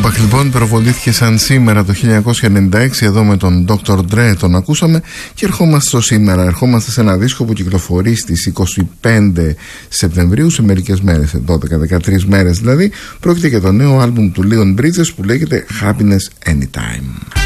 Tupac λοιπόν προβολήθηκε σαν σήμερα το 1996 εδώ με τον Dr. Dre, τον ακούσαμε, και ερχόμαστε στο σήμερα. Ερχόμαστε σε ένα δίσκο που κυκλοφορεί στις 25 Σεπτεμβρίου, σε μερικές μέρες, 12-13 μέρες δηλαδή. Πρόκειται για το νέο άλμπουμ του Leon Bridges που λέγεται Happiness Anytime.